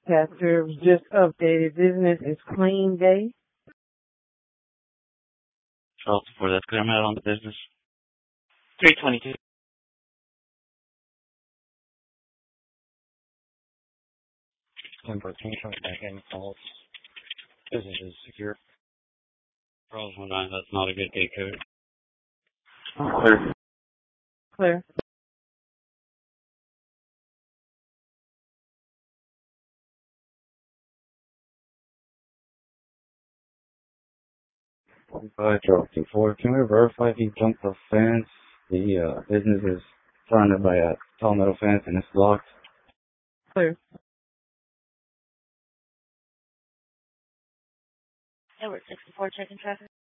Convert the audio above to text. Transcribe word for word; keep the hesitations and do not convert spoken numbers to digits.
Pastor just updated. Business is clean day. twelve to four, that's clear. I'm out on the business. three twenty-two. ten fourteen, coming back in calls. Business is secure. Charles one nine, that's not a good gate code. Clear. Clear. five, twelve two four. Can we verify if he jumped the fence? The uh, business is surrounded by a tall metal fence and it's locked. Clear. Edward sixty-four, checking traffic.